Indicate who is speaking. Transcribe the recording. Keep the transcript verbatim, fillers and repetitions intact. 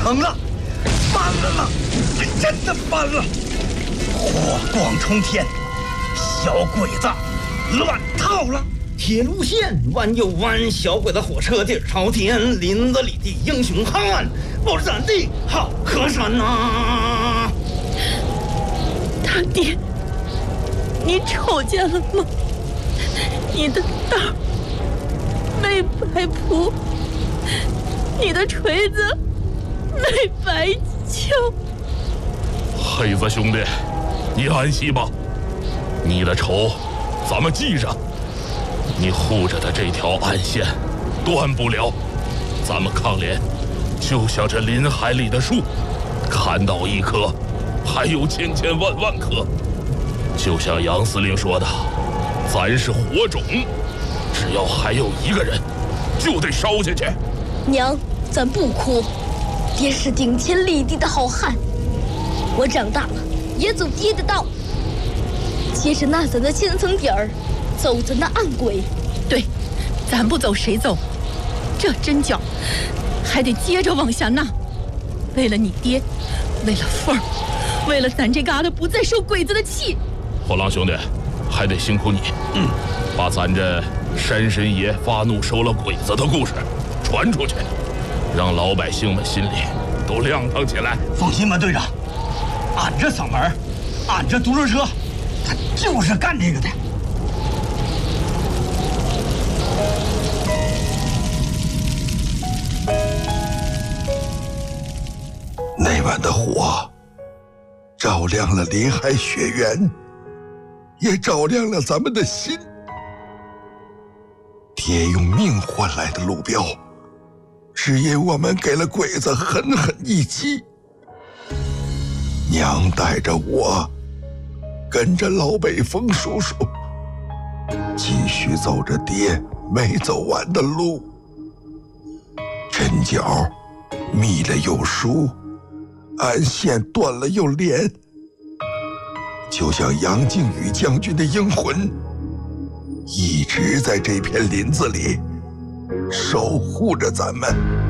Speaker 1: 成了，翻了了，真的翻了！火光冲天，小鬼子乱套了。
Speaker 2: 铁路线弯又弯，小鬼子火车底朝天，林子里的英雄汉，抱着咱的好河山呐、啊！
Speaker 3: 大爹，你瞅见了吗？你的刀没白铺，你的锤子没白敲。
Speaker 4: 黑子兄弟，你安息吧，你的仇咱们记着。你护着的这条暗线断不了，咱们抗联就像这林海里的树，砍倒一棵还有千千万万棵。就像杨司令说的，咱是火种，只要还有一个人就得烧下去。
Speaker 5: 娘，咱不哭，爹是顶天立地的好汉，我长大了也走爹的道，接着那咱的千层底儿，走咱的暗轨。
Speaker 3: 对，咱不走谁走？这针脚还得接着往下纳。为了你爹，为了凤儿，为了咱这疙瘩不再受鬼子的气。
Speaker 4: 火狼兄弟，还得辛苦你，嗯，把咱这山神爷发怒收了鬼子的故事传出去，让老百姓们心里都亮堂起来。
Speaker 1: 放心吧，队长，俺这嗓门，俺这独轮车，他就是干这个的。
Speaker 6: 那晚的火照亮了林海雪原，也照亮了咱们的心。爹用命换来的路标，只因我们给了鬼子狠狠一击。娘带着我跟着老北风叔叔继续走着爹没走完的路，针脚密了又疏，暗线断了又连，就像杨靖宇将军的英魂，一直在这片林子里守护着咱们。